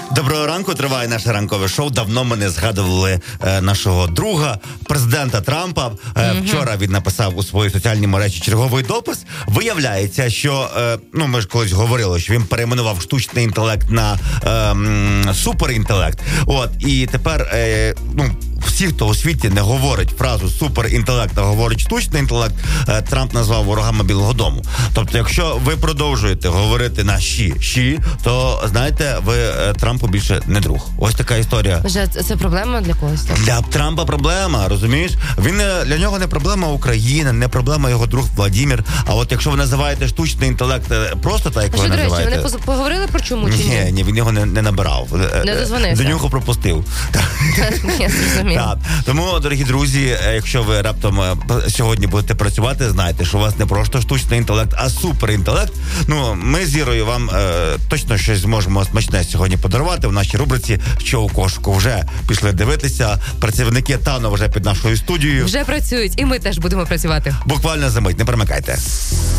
Доброго ранку, триває наше ранкове шоу. Давно ми не згадували нашого друга, президента Трампа. Вчора він написав у своїй соціальній мережі черговий допис. Виявляється, що, ми ж колись говорили, що він перейменував штучний інтелект на суперінтелект. І тепер, всі, хто у світі не говорить фразу суперінтелект, а говорить штучний інтелект, Трамп назвав ворогами Білого дому. Тобто, якщо ви продовжуєте говорити на «щі», то, знаєте, ви Трампу більше не друг. Ось така історія. Вже це проблема для когось? Так? Для Трампа проблема, розумієш? Для нього не проблема Україна, не проблема його друг Владимир. А от якщо ви називаєте штучний інтелект просто так, як ви називаєте... До речі, вони поговорили про чому? Ні, він його не набирав. Не дозвонився. До нього пропустив. Я зрозумів. Так. Тому, дорогі друзі, якщо ви раптом сьогодні будете працювати, знайте, що у вас не просто штучний інтелект, а суперінтелект. Ми з Ірою вам точно щось зможемо смачне сьогодні подарувати в нашій рубриці «Що у кошику». Вже пішли дивитися. Працівники ТАНу вже під нашою студією. Вже працюють, і ми теж будемо працювати. Буквально за мить, не перемикайте.